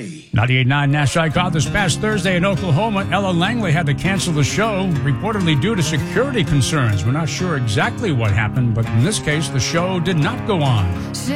me. 98.9 Nash Icon this past Thursday in Oklahoma, Ella Langley had to cancel the show, reportedly due to security concerns. We're not sure exactly what happened, but in this case, the show did not go on.